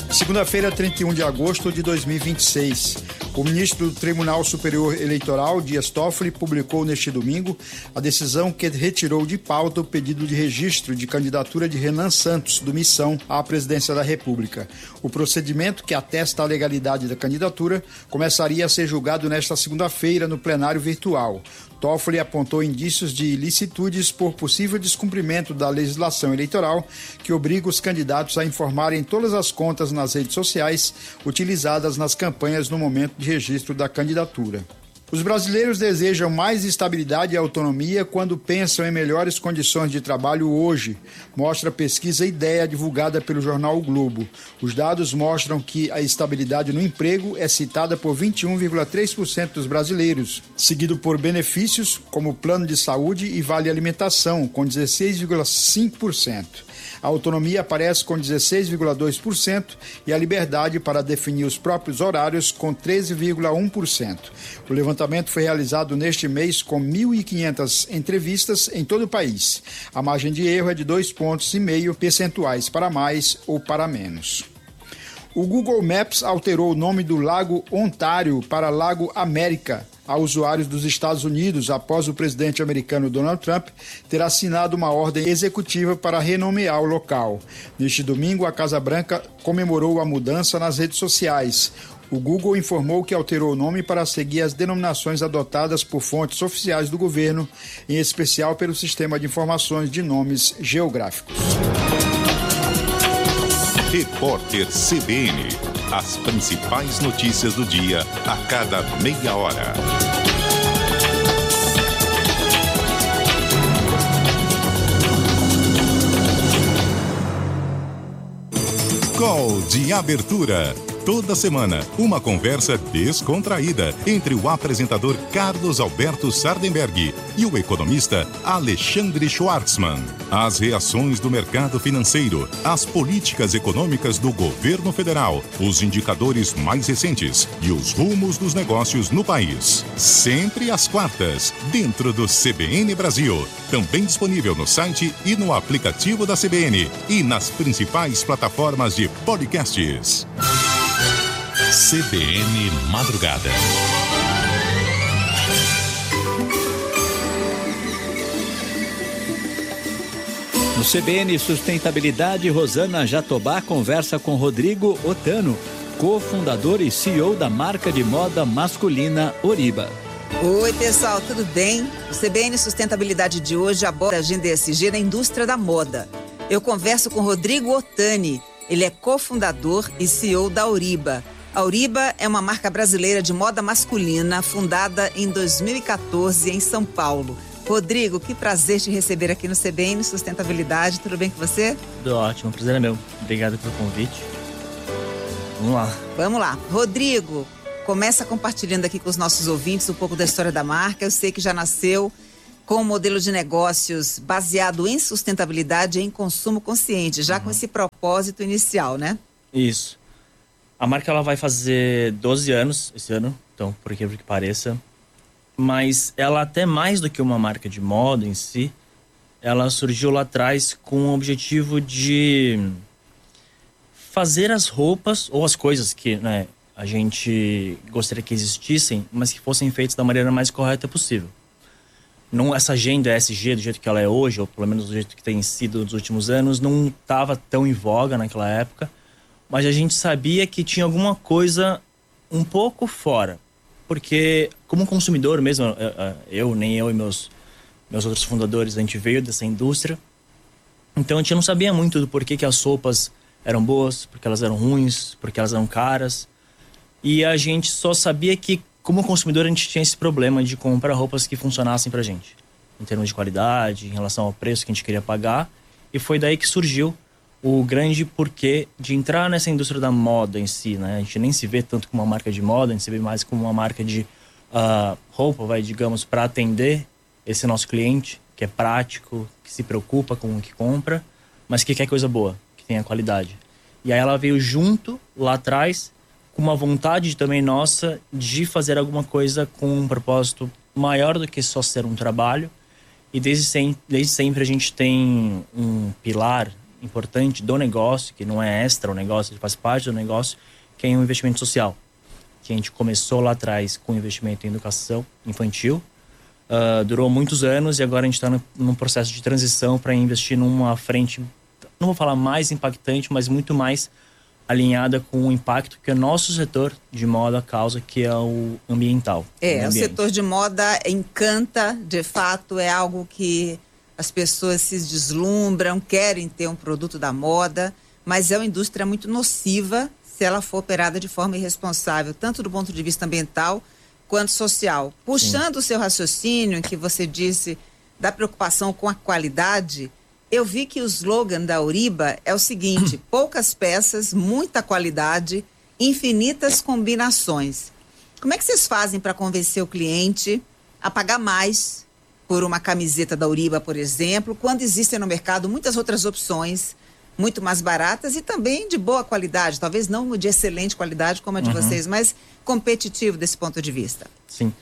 Segunda-feira, 31 de agosto de 2026. O ministro do Tribunal Superior Eleitoral, Dias Toffoli, publicou neste domingo a decisão que retirou de pauta o pedido de registro de candidatura de Renan Santos, do Missão, à presidência da República. O procedimento, que atesta a legalidade da candidatura, começaria a ser julgado nesta segunda-feira no plenário virtual. Toffoli apontou indícios de ilicitudes por possível descumprimento da legislação eleitoral que obriga os candidatos a informarem todas as contas nas redes sociais utilizadas nas campanhas no momento de registro da candidatura. Os brasileiros desejam mais estabilidade e autonomia quando pensam em melhores condições de trabalho hoje, mostra a pesquisa IDEA divulgada pelo jornal O Globo. Os dados mostram que a estabilidade no emprego é citada por 21,3% dos brasileiros, seguido por benefícios como plano de saúde e vale alimentação, com 16,5%. A autonomia aparece com 16,2% e a liberdade para definir os próprios horários com 13,1%. O levantamento foi realizado neste mês com 1.500 entrevistas em todo o país. A margem de erro é de 2,5 pontos percentuais para mais ou para menos. O Google Maps alterou o nome do Lago Ontário para Lago América a usuários dos Estados Unidos após o presidente americano Donald Trump ter assinado uma ordem executiva para renomear o local. Neste domingo, a Casa Branca comemorou a mudança nas redes sociais. O Google informou que alterou o nome para seguir as denominações adotadas por fontes oficiais do governo, em especial pelo Sistema de Informações de Nomes Geográficos. Repórter CBN. As principais notícias do dia a cada meia hora. Call de abertura. Toda semana, uma conversa descontraída entre o apresentador Carlos Alberto Sardenberg e o economista Alexandre Schwartzman. As reações do mercado financeiro, as políticas econômicas do governo federal, os indicadores mais recentes e os rumos dos negócios no país. Sempre às quartas, dentro do CBN Brasil. Também disponível no site e no aplicativo da CBN e nas principais plataformas de podcasts. CBN Madrugada. No CBN Sustentabilidade, Rosana Jatobá conversa com Rodrigo Ottano, cofundador e CEO da marca de moda masculina Oriba. Oi, pessoal, tudo bem? O CBN Sustentabilidade de hoje aborda a agenda ESG na indústria da moda. Eu converso com Rodrigo Ottani. Ele é cofundador e CEO da Oriba. A Oriba é uma marca brasileira de moda masculina, fundada em 2014 em São Paulo. Rodrigo, que prazer te receber aqui no CBN Sustentabilidade. Tudo bem com você? Tudo ótimo, o prazer é meu. Obrigado pelo convite. Vamos lá. Vamos lá. Rodrigo, começa compartilhando aqui com os nossos ouvintes um pouco da história da marca. Eu sei que já nasceu com um modelo de negócios baseado em sustentabilidade e em consumo consciente, já com esse propósito inicial, né? Isso. A marca ela vai fazer 12 anos esse ano, então, por incrível que pareça. Mas ela, até mais do que uma marca de moda em si, ela surgiu lá atrás com o objetivo de fazer as roupas ou as coisas que, né, a gente gostaria que existissem, mas que fossem feitas da maneira mais correta possível. Não, essa agenda ESG do jeito que ela é hoje, ou pelo menos do jeito que tem sido nos últimos anos, não estava tão em voga naquela época. Mas a gente sabia que tinha alguma coisa um pouco fora. Porque, como consumidor mesmo, eu e meus outros fundadores, a gente veio dessa indústria. Então a gente não sabia muito do porquê que as roupas eram boas, porque elas eram ruins, porque elas eram caras. E a gente só sabia que, como consumidor, a gente tinha esse problema de comprar roupas que funcionassem pra gente. Em termos de qualidade, em relação ao preço que a gente queria pagar. E foi daí que surgiu o grande porquê de entrar nessa indústria da moda em si, né? A gente nem se vê tanto como uma marca de moda, a gente se vê mais como uma marca de roupa, digamos, para atender esse nosso cliente, que é prático, que se preocupa com o que compra, mas que quer coisa boa, que tenha qualidade. E aí ela veio junto, lá atrás, com uma vontade também nossa de fazer alguma coisa com um propósito maior do que só ser um trabalho. E desde sempre a gente tem um pilar importante do negócio, que não é extra o negócio, ele faz parte do negócio, que é um investimento social. Que a gente começou lá atrás com investimento em educação infantil, durou muitos anos e agora a gente está num processo de transição para investir numa frente, não vou falar mais impactante, mas muito mais alinhada com o impacto que o nosso setor de moda causa, que é o ambiental. O setor de moda encanta, de fato, é algo que as pessoas se deslumbram, querem ter um produto da moda, mas é uma indústria muito nociva se ela for operada de forma irresponsável, tanto do ponto de vista ambiental quanto social. Puxando o seu raciocínio, que você disse da preocupação com a qualidade, eu vi que o slogan da Auriba é o seguinte: poucas peças, muita qualidade, infinitas combinações. Como é que vocês fazem para convencer o cliente a pagar mais por uma camiseta da Auriba, por exemplo, quando existem no mercado muitas outras opções muito mais baratas e também de boa qualidade, talvez não de excelente qualidade como a de vocês, mas competitivo desse ponto de vista? Sim.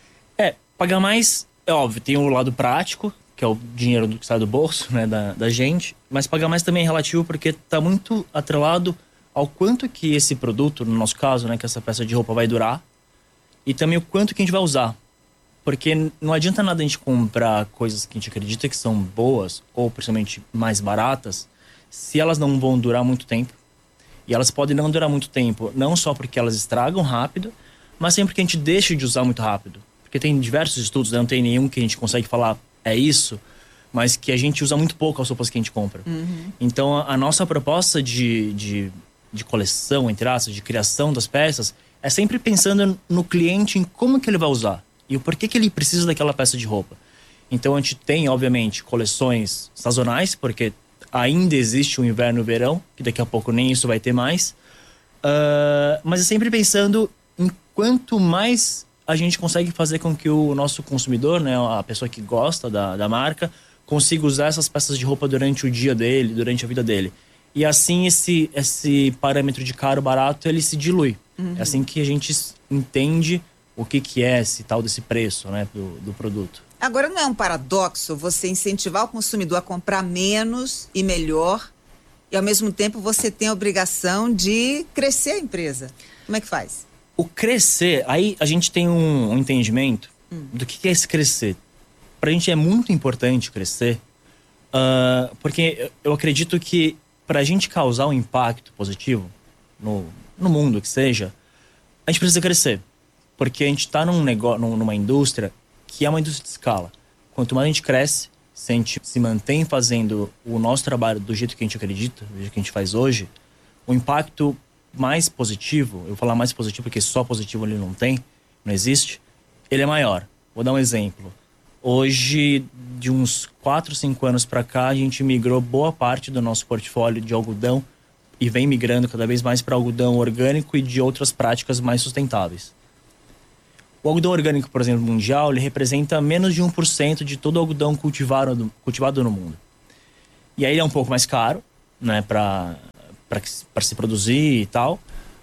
Pagar mais, é óbvio, tem o lado prático, que é o dinheiro que sai do bolso, né, da gente, mas pagar mais também é relativo porque está muito atrelado ao quanto que esse produto, no nosso caso, né, que essa peça de roupa vai durar, e também o quanto que a gente vai usar. Porque não adianta nada a gente comprar coisas que a gente acredita que são boas, ou principalmente mais baratas, se elas não vão durar muito tempo. E elas podem não durar muito tempo, não só porque elas estragam rápido, mas sempre que a gente deixa de usar muito rápido. Porque tem diversos estudos, né? Não tem nenhum que a gente consegue falar é isso, mas que a gente usa muito pouco as roupas que a gente compra. Então a nossa proposta de coleção, entre aspas, de criação das peças, é sempre pensando no cliente, em como que ele vai usar e o porquê que ele precisa daquela peça de roupa. Então a gente tem, obviamente, coleções sazonais, porque ainda existe o inverno e o verão, que daqui a pouco nem isso vai ter mais. Mas é sempre pensando em quanto mais a gente consegue fazer com que o nosso consumidor, né, a pessoa que gosta da marca, consiga usar essas peças de roupa durante o dia dele, durante a vida dele. E assim esse parâmetro de caro, barato, ele se dilui. É assim que a gente entende o que é esse tal desse preço, né, do produto. Agora, não é um paradoxo você incentivar o consumidor a comprar menos e melhor e, ao mesmo tempo, você tem a obrigação de crescer a empresa? Como é que faz? O crescer, aí a gente tem um entendimento do que é esse crescer. Pra gente é muito importante crescer, porque eu acredito que pra gente causar um impacto positivo no mundo que seja, a gente precisa crescer. Porque a gente tá numa indústria que é uma indústria de escala. Quanto mais a gente cresce, se a gente se mantém fazendo o nosso trabalho do jeito que a gente acredita, do jeito que a gente faz hoje, o impacto mais positivo, eu vou falar mais positivo porque só positivo ele não existe, ele é maior. Vou dar um exemplo. Hoje, de uns 4, 5 anos para cá, a gente migrou boa parte do nosso portfólio de algodão e vem migrando cada vez mais para algodão orgânico e de outras práticas mais sustentáveis. O algodão orgânico, por exemplo, mundial, ele representa menos de 1% de todo o algodão cultivado no mundo. E aí ele é um pouco mais caro, né, para se produzir e tal.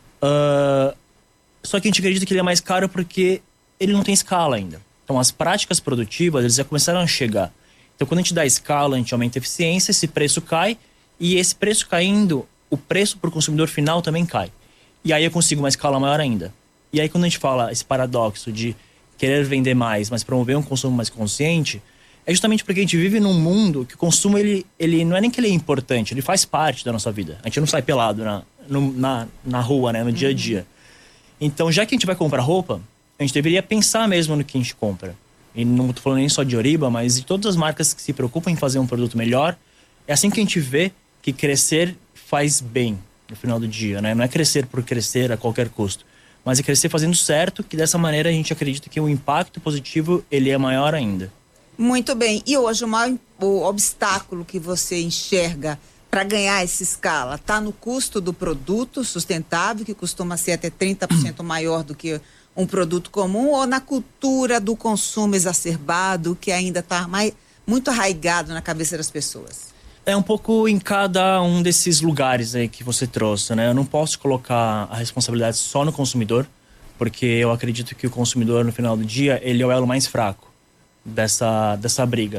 Só que a gente acredita que ele é mais caro porque ele não tem escala ainda. Então as práticas produtivas, eles já começaram a chegar. Então quando a gente dá escala, a gente aumenta a eficiência, esse preço cai, e esse preço caindo, o preço para o consumidor final também cai. E aí eu consigo uma escala maior ainda. E aí quando a gente fala esse paradoxo de querer vender mais, mas promover um consumo mais consciente, é justamente porque a gente vive num mundo que o consumo, ele não é nem que ele é importante, ele faz parte da nossa vida. A gente não sai pelado na rua, né, no dia a dia. Então, já que a gente vai comprar roupa, a gente deveria pensar mesmo no que a gente compra. E não tô falando nem só de Auriba, mas de todas as marcas que se preocupam em fazer um produto melhor. É assim que a gente vê que crescer faz bem no final do dia, né? Não é crescer por crescer a qualquer custo, mas é crescer fazendo certo, que dessa maneira a gente acredita que o impacto positivo ele é maior ainda. Muito bem. E hoje o obstáculo que você enxerga para ganhar essa escala está no custo do produto sustentável, que costuma ser até 30% maior do que um produto comum, ou na cultura do consumo exacerbado, que ainda está muito arraigado na cabeça das pessoas? É um pouco em cada um desses lugares aí que você trouxe, né? Eu não posso colocar a responsabilidade só no consumidor, porque eu acredito que o consumidor, no final do dia, ele é o elo mais fraco dessa briga.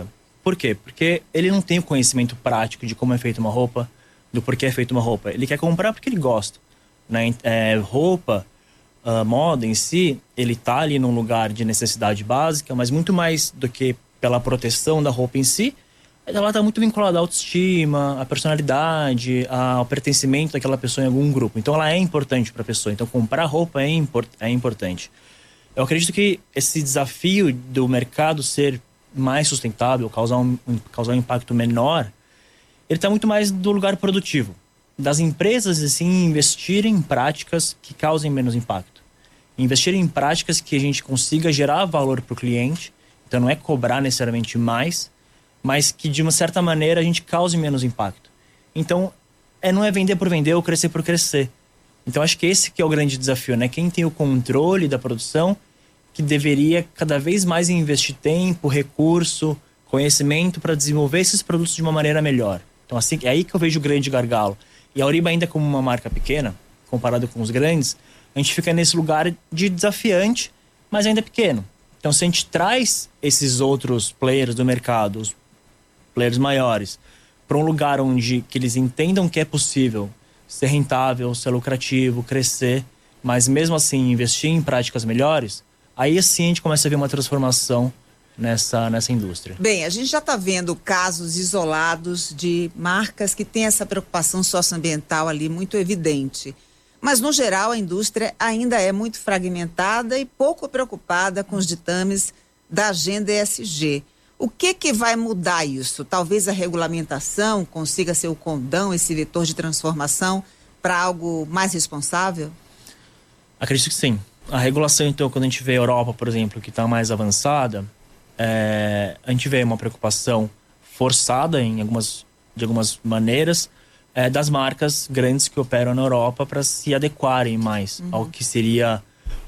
Por quê? Porque ele não tem o conhecimento prático de como é feita uma roupa, do porquê é feita uma roupa. Ele quer comprar porque ele gosta, né? Roupa, moda em si, ele tá ali num lugar de necessidade básica, mas muito mais do que pela proteção da roupa em si, ela tá muito vinculada à autoestima, à personalidade, ao pertencimento daquela pessoa em algum grupo. Então ela é importante para a pessoa. Então comprar roupa é importante. Eu acredito que esse desafio do mercado ser mais sustentável, causar um impacto menor, ele está muito mais do lugar produtivo. Das empresas, assim, investirem em práticas que causem menos impacto. Investirem em práticas que a gente consiga gerar valor para o cliente. Então não é cobrar necessariamente mais, mas que de uma certa maneira a gente cause menos impacto. Então, não é vender por vender ou crescer por crescer. Então acho que esse que é o grande desafio, né? Quem tem o controle da produção, que deveria cada vez mais investir tempo, recurso, conhecimento para desenvolver esses produtos de uma maneira melhor. Então assim, é aí que eu vejo o grande gargalo. E a Auriba, ainda como uma marca pequena, comparado com os grandes, a gente fica nesse lugar de desafiante, mas ainda pequeno. Então se a gente traz esses outros players do mercado, os players maiores, para um lugar onde que eles entendam que é possível ser rentável, ser lucrativo, crescer, mas mesmo assim investir em práticas melhores, aí assim a gente começa a ver uma transformação nessa indústria. Bem, a gente já está vendo casos isolados de marcas que têm essa preocupação socioambiental ali muito evidente. Mas, no geral, a indústria ainda é muito fragmentada e pouco preocupada com os ditames da agenda ESG. O que vai mudar isso? Talvez a regulamentação consiga ser o condão, esse vetor de transformação para algo mais responsável? Acredito que sim. A regulação, então, quando a gente vê a Europa, por exemplo, que está mais avançada, a gente vê uma preocupação forçada de algumas maneiras das marcas grandes que operam na Europa para se adequarem mais ao que seria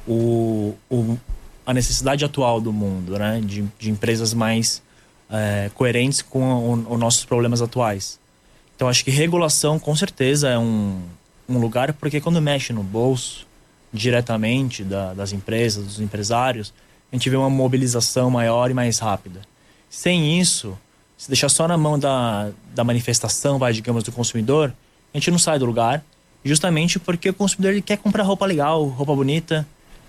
a necessidade atual do mundo, né? De empresas mais coerentes com os nossos problemas atuais. Então acho que regulação com certeza é um lugar, porque quando mexe no bolso diretamente das empresas, dos empresários, a gente vê uma mobilização maior e mais rápida. Sem isso, se deixar só na mão da manifestação, digamos, do consumidor, a gente não sai do lugar, justamente porque o consumidor ele quer comprar roupa legal, roupa bonita,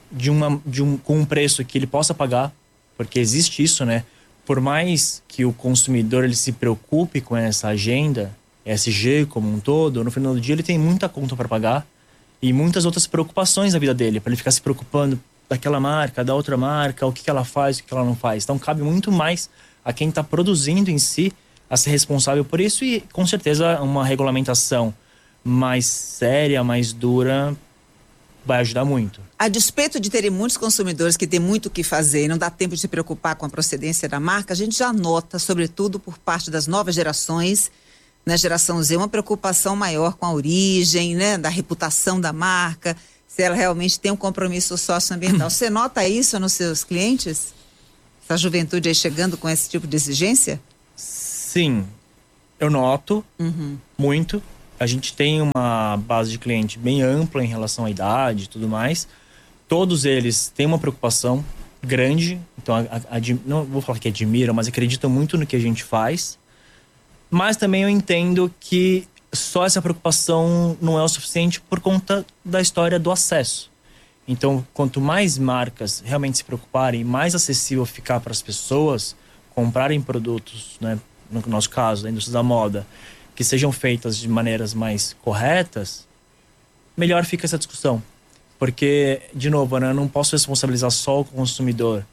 com um preço que ele possa pagar, porque existe isso, né? Por mais que o consumidor ele se preocupe com essa agenda, ESG como um todo, no final do dia ele tem muita conta para pagar e muitas outras preocupações na vida dele, para ele ficar se preocupando daquela marca, da outra marca, o que ela faz, o que ela não faz. Então cabe muito mais a quem está produzindo em si a ser responsável por isso, e com certeza uma regulamentação mais séria, mais dura, vai ajudar muito. A despeito de terem muitos consumidores que têm muito o que fazer e não dá tempo de se preocupar com a procedência da marca, a gente já nota, sobretudo por parte das novas gerações, na geração Z, uma preocupação maior com a origem, né, da reputação da marca, se ela realmente tem um compromisso socioambiental. Você nota isso nos seus clientes? Essa juventude aí chegando com esse tipo de exigência? Sim, eu noto muito. A gente tem uma base de cliente bem ampla em relação à idade e tudo mais. Todos eles têm uma preocupação grande. Então, não vou falar que admiram, mas acreditam muito no que a gente faz. Mas também eu entendo que só essa preocupação não é o suficiente por conta da história do acesso. Então, quanto mais marcas realmente se preocuparem, mais acessível ficar para as pessoas comprarem produtos, né, no nosso caso, da indústria da moda, que sejam feitas de maneiras mais corretas, melhor fica essa discussão. Porque, de novo, né, eu não posso responsabilizar só o consumidor.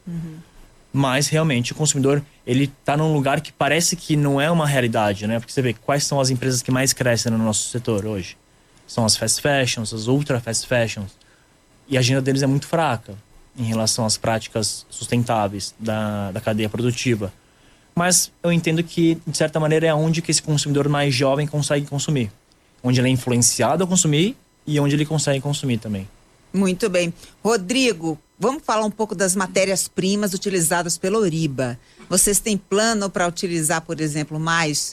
Mas, realmente, o consumidor, ele tá num lugar que parece que não é uma realidade, né? Porque você vê quais são as empresas que mais crescem no nosso setor hoje. São as fast fashions, as ultra fast fashions. E a agenda deles é muito fraca em relação às práticas sustentáveis da cadeia produtiva. Mas eu entendo que, de certa maneira, é onde que esse consumidor mais jovem consegue consumir. Onde ele é influenciado a consumir e onde ele consegue consumir também. Muito bem. Rodrigo, vamos falar um pouco das matérias-primas utilizadas pela Auriba. Vocês têm plano para utilizar, por exemplo, mais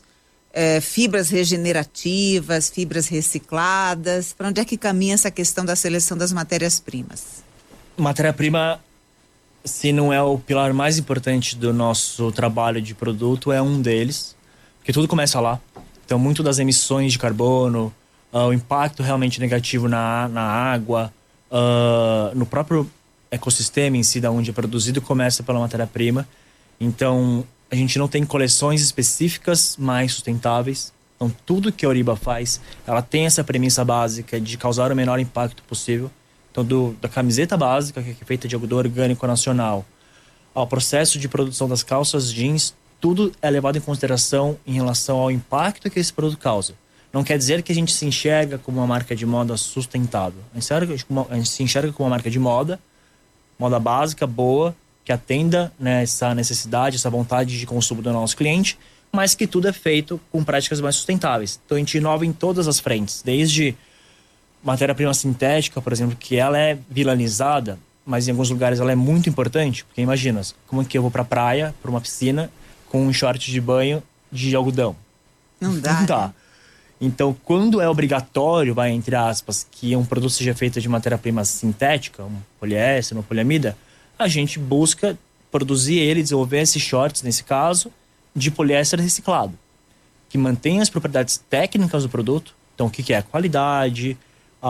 fibras regenerativas, fibras recicladas? Para onde é que caminha essa questão da seleção das matérias-primas? Matéria-prima se não é o pilar mais importante do nosso trabalho de produto, é um deles, porque tudo começa lá. Então, muito das emissões de carbono, o impacto realmente negativo na água, no próprio ecossistema em si, da onde é produzido, começa pela matéria-prima. Então, a gente não tem coleções específicas mais sustentáveis. Então, tudo que a Oriba faz, ela tem essa premissa básica de causar o menor impacto possível. Então, da camiseta básica, que é feita de algodão orgânico nacional, ao processo de produção das calças jeans, tudo é levado em consideração em relação ao impacto que esse produto causa. Não quer dizer que a gente se enxerga como uma marca de moda sustentável. A gente se enxerga como uma marca de moda básica, boa, que atenda, né, essa necessidade, essa vontade de consumo do nosso cliente, mas que tudo é feito com práticas mais sustentáveis. Então a gente inova em todas as frentes, desde matéria-prima sintética, por exemplo, que ela é vilanizada, mas em alguns lugares ela é muito importante, porque imagina, como é que eu vou pra praia, pra uma piscina, com um short de banho de algodão? Não dá. Não dá. Então, quando é obrigatório, entre aspas, que um produto seja feito de matéria-prima sintética, um poliéster, uma poliamida, a gente busca produzir ele, desenvolver esses shorts, nesse caso, de poliéster reciclado, que mantém as propriedades técnicas do produto. Então, o que é? A qualidade,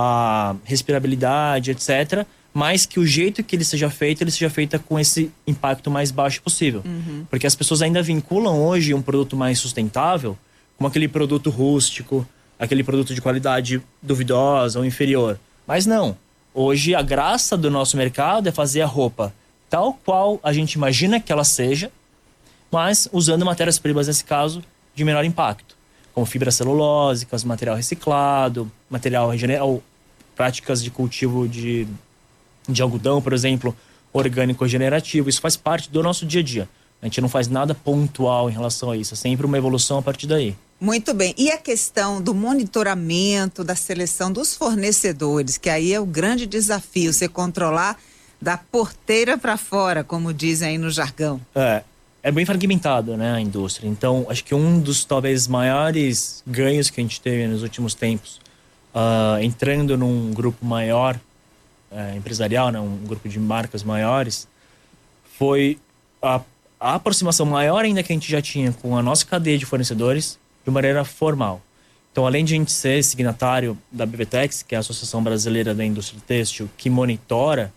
a respirabilidade, etc., mas que o jeito que ele seja feito com esse impacto mais baixo possível. Porque as pessoas ainda vinculam hoje um produto mais sustentável como aquele produto rústico, aquele produto de qualidade duvidosa ou inferior. Mas não. Hoje, a graça do nosso mercado é fazer a roupa tal qual a gente imagina que ela seja, mas usando matérias-primas, nesse caso, de menor impacto. Como fibras celulósicas, material reciclado, material regenerado, práticas de cultivo de algodão, por exemplo, orgânico regenerativo. Isso faz parte do nosso dia a dia. A gente não faz nada pontual em relação a isso. É sempre uma evolução a partir daí. Muito bem. E a questão do monitoramento, da seleção dos fornecedores, que aí é o grande desafio, você controlar da porteira para fora, como dizem aí no jargão. É bem fragmentado, né, a indústria. Então, acho que um dos talvez maiores ganhos que a gente teve nos últimos tempos, entrando num grupo maior, empresarial, né, um grupo de marcas maiores, foi a aproximação maior ainda que a gente já tinha com a nossa cadeia de fornecedores de maneira formal. Então, além de a gente ser signatário da BBTEX, que é a Associação Brasileira da Indústria Têxtil, que monitora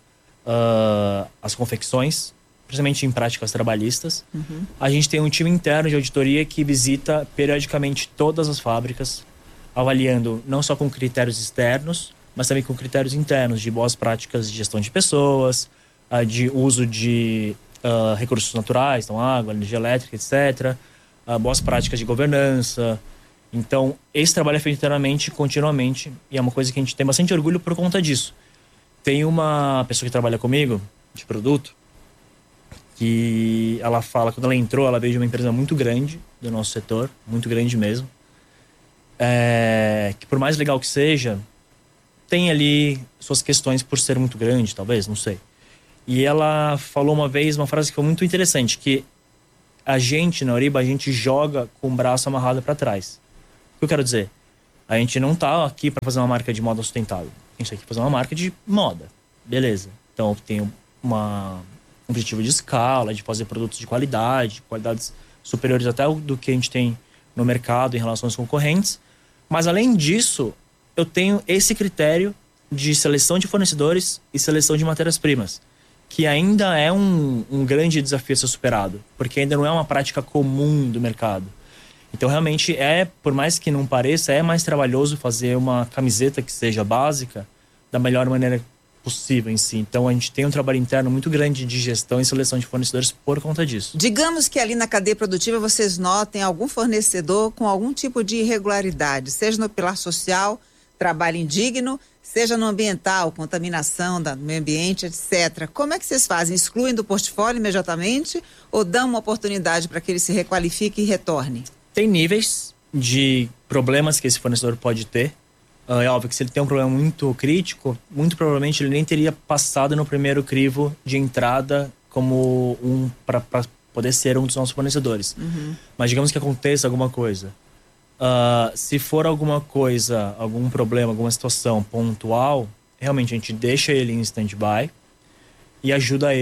as confecções, principalmente em práticas trabalhistas, a gente tem um time interno de auditoria que visita periodicamente todas as fábricas, avaliando não só com critérios externos, mas também com critérios internos de boas práticas de gestão de pessoas, de uso de recursos naturais, então água, energia elétrica, etc., boas práticas de governança. Então, esse trabalho é feito internamente, continuamente, e é uma coisa que a gente tem bastante orgulho por conta disso. Tem uma pessoa que trabalha comigo, de produto, que ela fala, quando ela entrou, ela veio de uma empresa muito grande do nosso setor, muito grande mesmo, que por mais legal que seja, tem ali suas questões por ser muito grande, talvez, não sei. E ela falou uma vez uma frase que foi muito interessante, que a gente, na Oriba, a gente joga com o braço amarrado para trás. O que eu quero dizer? A gente não tá aqui para fazer uma marca de moda sustentável. A gente tá aqui para fazer uma marca de moda. Beleza. Então, tem um objetivo de escala, de fazer produtos de qualidade, qualidades superiores até do que a gente tem no mercado em relação aos concorrentes. Mas, além disso, eu tenho esse critério de seleção de fornecedores e seleção de matérias-primas, que ainda é um grande desafio a ser superado, porque ainda não é uma prática comum do mercado. Então, realmente, por mais que não pareça, é mais trabalhoso fazer uma camiseta que seja básica da melhor maneira possível em si. Então, a gente tem um trabalho interno muito grande de gestão e seleção de fornecedores por conta disso. Digamos que ali na cadeia produtiva vocês notem algum fornecedor com algum tipo de irregularidade, seja no pilar social, trabalho indigno, seja no ambiental, contaminação do meio ambiente, etc. Como é que vocês fazem? Excluem do portfólio imediatamente ou dão uma oportunidade para que ele se requalifique e retorne? Tem níveis de problemas que esse fornecedor pode ter. É óbvio que se ele tem um problema muito crítico, muito provavelmente ele nem teria passado no primeiro crivo de entrada como para poder ser um dos nossos fornecedores. Mas digamos que aconteça alguma coisa. Se for alguma coisa, algum problema, alguma situação pontual, realmente a gente deixa ele em stand-by e ajuda ele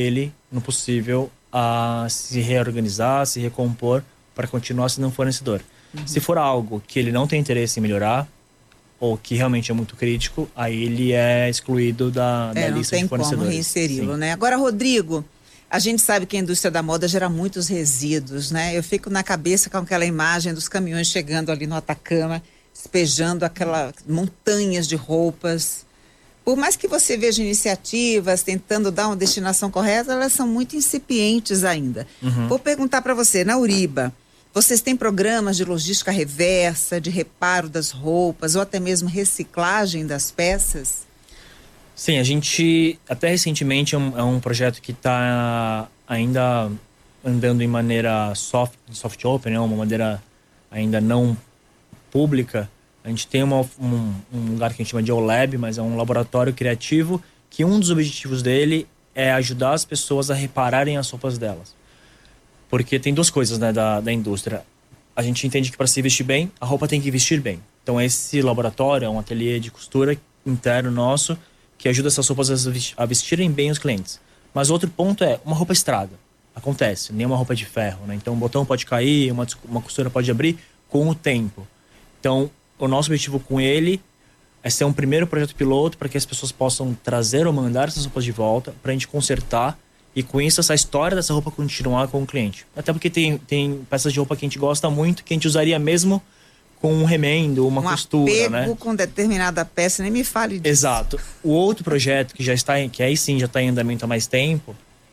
no possível, a se reorganizar, se recompor para continuar sendo um fornecedor. Se for algo que ele não tem interesse em melhorar, ou que realmente é muito crítico, aí ele é excluído da lista de fornecedores. Não tem como reinseri-lo, né? Agora, Rodrigo, a gente sabe que a indústria da moda gera muitos resíduos, né? Eu fico na cabeça com aquela imagem dos caminhões chegando ali no Atacama, despejando aquelas montanhas de roupas. Por mais que você veja iniciativas tentando dar uma destinação correta, elas são muito incipientes ainda. Vou perguntar para você, na Uriba, vocês têm programas de logística reversa, de reparo das roupas ou até mesmo reciclagem das peças? Sim, a gente, até recentemente, é um projeto que está ainda andando em maneira soft open, né? Uma maneira ainda não pública. A gente tem um lugar que a gente chama de OLab, mas é um laboratório criativo que um dos objetivos dele é ajudar as pessoas a repararem as roupas delas. Porque tem duas coisas, né, da indústria. A gente entende que para se vestir bem, a roupa tem que vestir bem. Então esse laboratório é um ateliê de costura interno nosso que ajuda essas roupas a vestirem bem os clientes. Mas outro ponto é, uma roupa estraga. Acontece, nem uma roupa de ferro, né? Então um botão pode cair, uma costura pode abrir com o tempo. Então o nosso objetivo com ele é ser um primeiro projeto piloto para que as pessoas possam trazer ou mandar essas roupas de volta para a gente consertar e com isso essa história dessa roupa continuar com o cliente. Até porque tem peças de roupa que a gente gosta muito, que a gente usaria mesmo com um remendo, uma costura, né? Com determinada peça, nem me fale disso. Exato. O outro projeto que aí sim já está em andamento há mais tempo,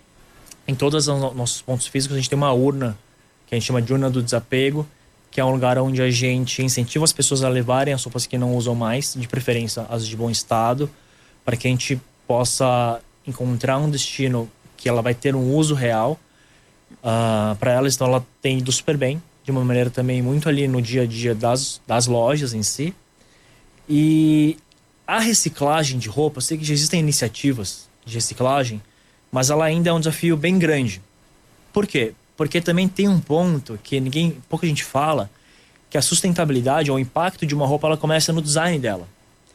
em todos os nossos pontos físicos a gente tem uma urna, que a gente chama de urna do desapego, que é um lugar onde a gente incentiva as pessoas a levarem as roupas que não usam mais, de preferência as de bom estado, para que a gente possa encontrar um destino que ela vai ter um uso real para ela. Então ela tem ido super bem, de uma maneira também muito ali no dia a dia das lojas em si. E a reciclagem de roupa, eu sei que já existem iniciativas de reciclagem, mas ela ainda é um desafio bem grande. Por quê? Porque também tem um ponto que pouca gente fala, que a sustentabilidade ou o impacto de uma roupa, ela começa no design dela.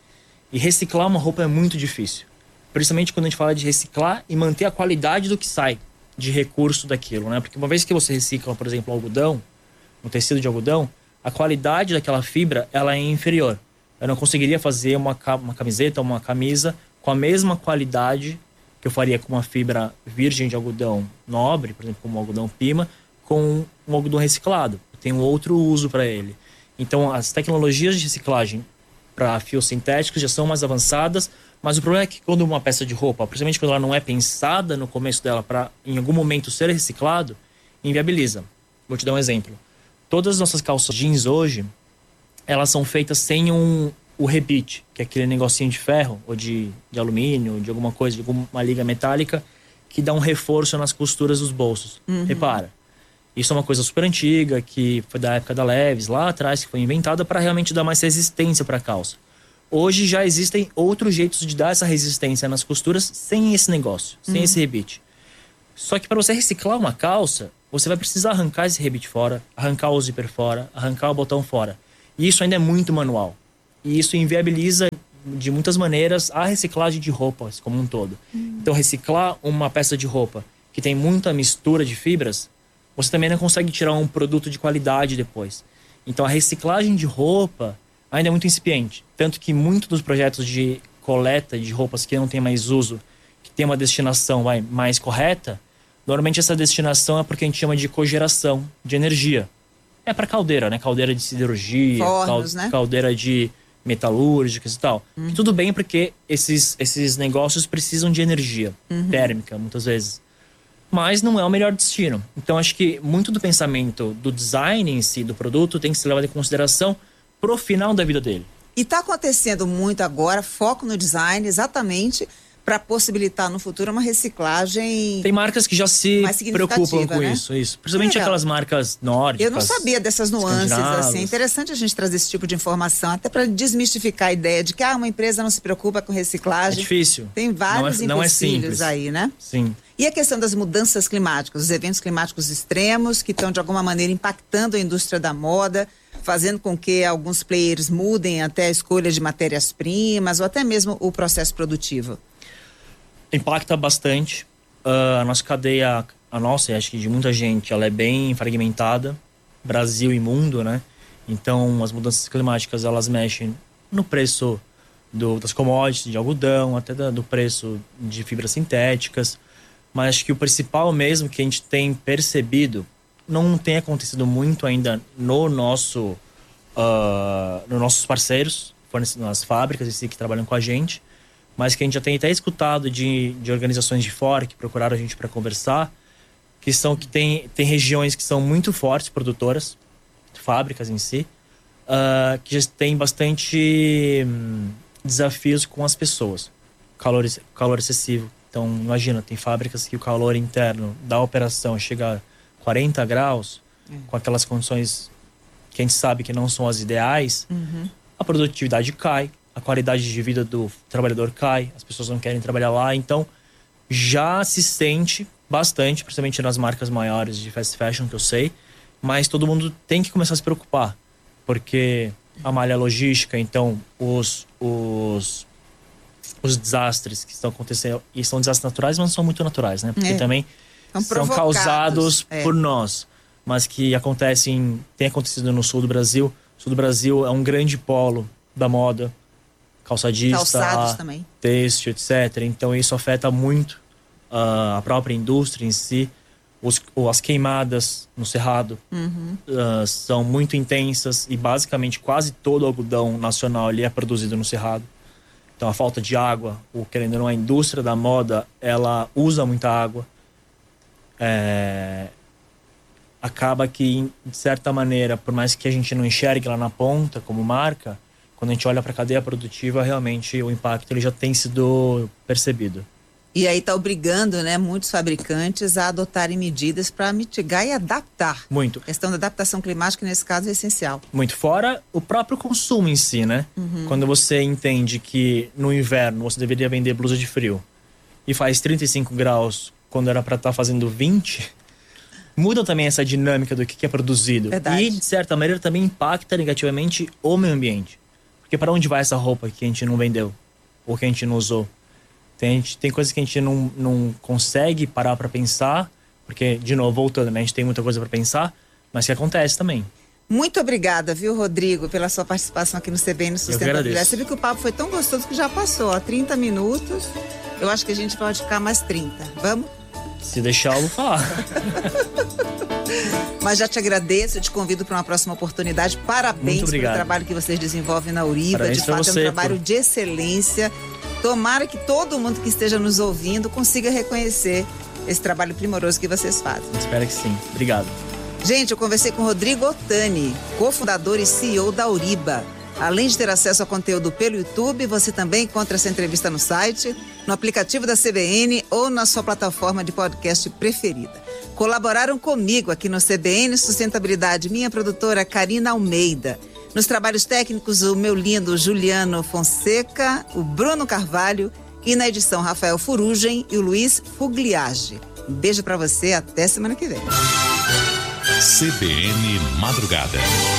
E reciclar uma roupa é muito difícil. Principalmente quando a gente fala de reciclar e manter a qualidade do que sai de recurso daquilo, né? Porque uma vez que você recicla, por exemplo, algodão, um tecido de algodão, a qualidade daquela fibra, ela é inferior. Eu não conseguiria fazer uma camiseta, uma camisa com a mesma qualidade que eu faria com uma fibra virgem de algodão nobre, por exemplo, como o algodão pima, com um algodão reciclado. Tem um outro uso para ele. Então, as tecnologias de reciclagem para fios sintéticos já são mais avançadas, mas o problema é que quando uma peça de roupa, principalmente quando ela não é pensada no começo dela para em algum momento ser reciclado, inviabiliza. Vou te dar um exemplo. Todas as nossas calças jeans hoje, elas são feitas sem o rebite, que é aquele negocinho de ferro ou de alumínio, de alguma coisa, de alguma liga metálica, que dá um reforço nas costuras dos bolsos. Repara, isso é uma coisa super antiga, que foi da época da Levi's, lá atrás, que foi inventada para realmente dar mais resistência para a calça. Hoje já existem outros jeitos de dar essa resistência nas costuras sem esse negócio, sem esse rebite. Só que para você reciclar uma calça, você vai precisar arrancar esse rebite fora, arrancar o zíper fora, arrancar o botão fora. E isso ainda é muito manual. E isso inviabiliza de muitas maneiras a reciclagem de roupas como um todo. Então reciclar uma peça de roupa que tem muita mistura de fibras, você também não consegue tirar um produto de qualidade depois. Então a reciclagem de roupa ainda é muito incipiente. Tanto que muitos dos projetos de coleta de roupas que não tem mais uso, que tem uma destinação mais correta, normalmente essa destinação é porque a gente chama de cogeração de energia. É para caldeira, né? Caldeira de siderurgia, fornos, né? Caldeira de metalúrgicas e tal. E tudo bem porque esses negócios precisam de energia térmica, muitas vezes. Mas não é o melhor destino. Então acho que muito do pensamento do design em si, do produto, tem que ser levado em consideração pro final da vida dele. E está acontecendo muito agora, foco no design, exatamente para possibilitar no futuro uma reciclagem. Tem marcas que já se preocupam com né? isso. Principalmente aquelas marcas nórdicas. Eu não sabia dessas nuances, assim. É interessante a gente trazer esse tipo de informação, até para desmistificar a ideia de que uma empresa não se preocupa com reciclagem. É difícil. Tem vários empecilhos aí, né? Sim. E a questão das mudanças climáticas, os eventos climáticos extremos que estão de alguma maneira impactando a indústria da moda, fazendo com que alguns players mudem até a escolha de matérias-primas ou até mesmo o processo produtivo. Impacta bastante. a nossa cadeia, a nossa, e acho que de muita gente, ela é bem fragmentada, Brasil e mundo, né? Então, as mudanças climáticas, elas mexem no preço das commodities, de algodão, até do preço de fibras sintéticas. Mas acho que o principal mesmo que a gente tem percebido, não tem acontecido muito ainda nos nossos parceiros, nas fábricas em si que trabalham com a gente, mas que a gente já tem até escutado de organizações de fora que procuraram a gente para conversar, que tem regiões que são muito fortes, produtoras, fábricas em si, que já tem bastante desafios com as pessoas. Calor excessivo. Então, imagina, tem fábricas que o calor interno da operação chega a 40 graus, com aquelas condições que a gente sabe que não são as ideais, a produtividade cai, a qualidade de vida do trabalhador cai, as pessoas não querem trabalhar lá. Então, já se sente bastante, principalmente nas marcas maiores de fast fashion, que eu sei, mas todo mundo tem que começar a se preocupar, porque a malha logística, então, os desastres que estão acontecendo, e são desastres naturais, mas não são muito naturais, né? Porque também são causados por nós, mas que tem acontecido no sul do Brasil. O sul do Brasil é um grande polo da moda, calçados também, têxtil, etc. Então isso afeta muito a própria indústria em si. As queimadas no cerrado são muito intensas e basicamente quase todo o algodão nacional ali é produzido no cerrado. Então a falta de água, querendo ou não, a indústria da moda, ela usa muita água. Acaba que, de certa maneira, por mais que a gente não enxergue lá na ponta como marca, quando a gente olha para a cadeia produtiva, realmente o impacto ele já tem sido percebido. E aí está obrigando, né, muitos fabricantes a adotarem medidas para mitigar e adaptar. Muito. A questão da adaptação climática, nesse caso, é essencial. Muito. Fora o próprio consumo em si, né? Quando você entende que no inverno você deveria vender blusa de frio e faz 35 graus quando era para estar fazendo 20, muda também essa dinâmica do que é produzido. Verdade. E, de certa maneira, também impacta negativamente o meio ambiente. Porque para onde vai essa roupa que a gente não vendeu? Ou que a gente não usou? Tem coisas que a gente não consegue parar para pensar, porque, de novo, voltando, né? A gente tem muita coisa para pensar, mas que acontece também. Muito obrigada, viu, Rodrigo, pela sua participação aqui no CBN Sustentabilidade. Você viu que o papo foi tão gostoso que já passou, 30 minutos. Eu acho que a gente pode ficar mais 30. Vamos? Se deixar, eu vou falar. Mas já te agradeço, eu te convido para uma próxima oportunidade. Parabéns pelo trabalho que vocês desenvolvem na Uriba. Parabéns. De fato, é um trabalho de excelência. Tomara que todo mundo que esteja nos ouvindo consiga reconhecer esse trabalho primoroso que vocês fazem. Espero que sim. Obrigado. Gente, eu conversei com Rodrigo Ottani, cofundador e CEO da Uriba. Além de ter acesso ao conteúdo pelo YouTube, você também encontra essa entrevista no site, no aplicativo da CBN ou na sua plataforma de podcast preferida. Colaboraram comigo aqui no CBN Sustentabilidade, minha produtora Karina Almeida. Nos trabalhos técnicos, o meu lindo Juliano Fonseca, o Bruno Carvalho e na edição Rafael Furugem e o Luiz Fugliage. Um beijo pra você, até semana que vem. CBN Madrugada.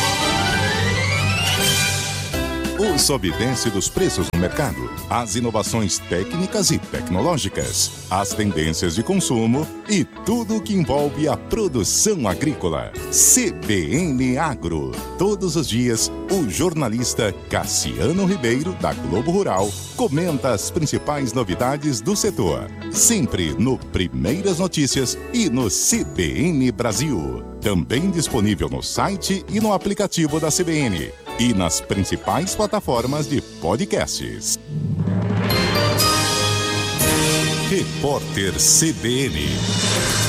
O sobe e desce dos preços no mercado, as inovações técnicas e tecnológicas, as tendências de consumo e tudo o que envolve a produção agrícola. CBN Agro. Todos os dias, o jornalista Cassiano Ribeiro, da Globo Rural, comenta as principais novidades do setor. Sempre no Primeiras Notícias e no CBN Brasil. Também disponível no site e no aplicativo da CBN. E nas principais plataformas de podcasts. Repórter CBN.